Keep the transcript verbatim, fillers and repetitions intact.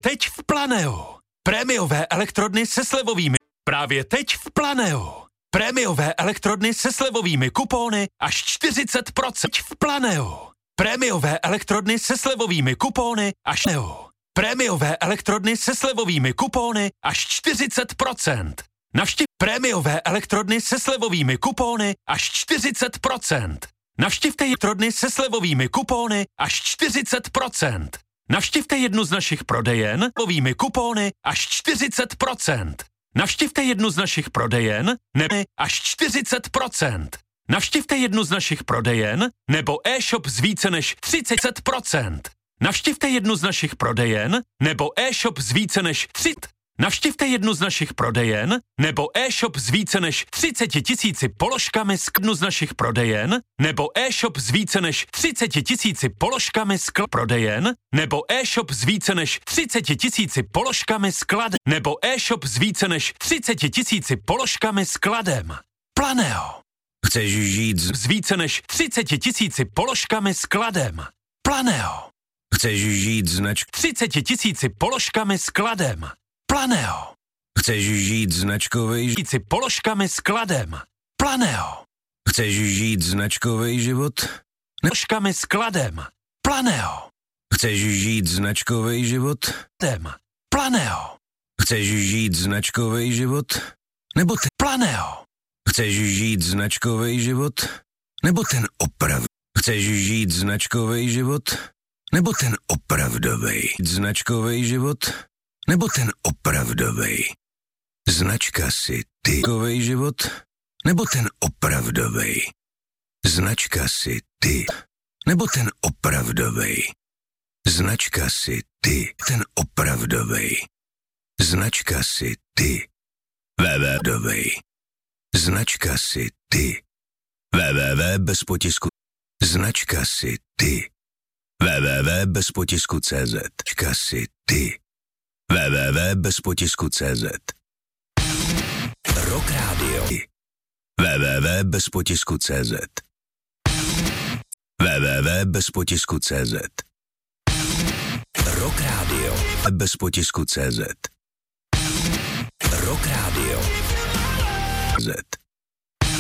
teď v Planeu. Prémiové elektrodny se slevovými. Právě teď v Planeu. Prémiové elektrodny se slevovými kupóny až čtyřicet procent v Planeu. Prémiové elektrodny se slevovými kupóny až neu. Prémiové elektrodny se slevovými kupóny až čtyřicet procent. Navštiv prémiové elektrodny se slevovými kupóny až čtyřicet procent. Navštivte elektrodny se slevovými kupóny až čtyřicet procent. Navštivte jednu z našich prodejen s slevovými kupóny až čtyřicet procent. Navštivte jednu z našich prodejen nebo až čtyřicet procent. Navštivte jednu z našich prodejen nebo e-shop z více než třicet procent. Navštivte jednu z našich prodejen nebo e-shop z více než třicet. Navštivte jednu z našich prodejen nebo e-shop z více než třicet tisíci položkami z jednu z našich prodejen nebo e-shop z více než třicet tisíci položkami skl prodejen nebo e-shop z více než třicet tisíci položkami sklad nebo e-shop z více než třicet tisíci položkami skladem. Planeo. Chceš žít z více než třicet tisíci položkami skladem. Planeo. Chceš žít značk třicet tisíci položkami skladem. Planeo. Chceš žít značkovej tisíci položkami skladem. Planeo. Chceš žít značkovej život? Položkami skladem. Planeo. Chceš žít značkovej život? Dem. Planeo. Chceš žít značkovej život? Nebo ten Planeo. Chceš žít značkovej život? Nebo ten opravdu? Chceš žít značkovej život? Nebo ten opravdovej? Značkovej život? Nebo ten opravdovej? Značka si ty. Značkovej život? Nebo ten opravdovej? Značka si ty. Nebo ten opravdovej? Značka si ty. Ten opravdovej. Značka si ty. Www. Značka si ty. www bez potisku. Značka si ty. www bez potisku C Z. Značka si ty. www bez potisku C Z. Rock Radio. www bez potisku C Z. www bez potisku C Z. Rock Radio. Bez potisku C Z. Rock Radio. Z.